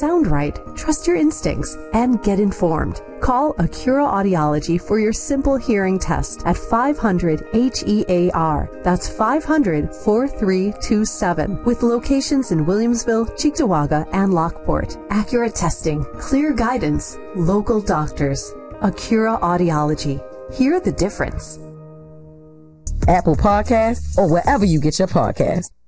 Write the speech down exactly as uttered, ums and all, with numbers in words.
sound right, trust your instincts, and get informed. Call Acura Audiology for your simple hearing test at five hundred H E A R. That's five hundred, four three two seven. With locations in Williamsville, Cheektowaga, and Lockport. Accurate testing, clear guidance, local doctors. Acura Audiology. Hear the difference. Apple Podcasts, or wherever you get your podcasts.